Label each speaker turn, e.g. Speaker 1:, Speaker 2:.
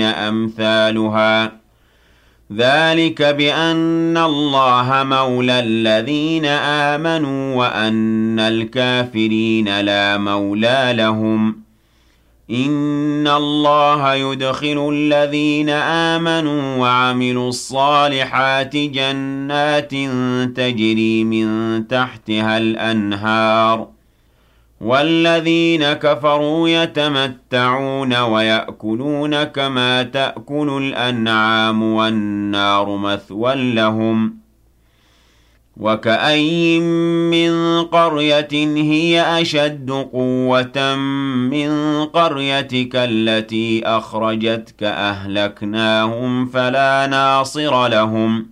Speaker 1: أمثالها ذلك بأن الله مولى الذين آمنوا وأن الكافرين لا مولى لهم إن الله يدخل الذين آمنوا وعملوا الصالحات جنات تجري من تحتها الأنهار والذين كفروا يتمتعون ويأكلون كما تأكل الأنعام والنار مثوى لهم وكأي من قرية هي أشد قوة من قريتك التي أخرجتك أهلكناهم فلا ناصر لهم